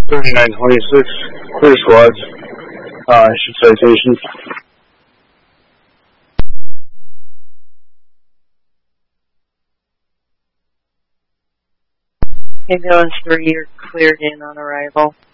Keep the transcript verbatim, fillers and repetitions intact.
thirty-nine twenty-six, clear squads. Uh, should citation. Ambulance three, you're cleared in on arrival.